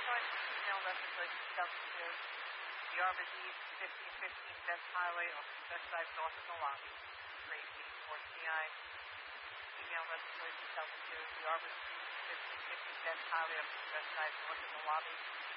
email registration W2, the Arbor East 1515 Best Highway on the west side north of the lobby. Tracy, North CI. Email registration W2, the Arbor East 1515 Best Highway on the west side north of the lobby.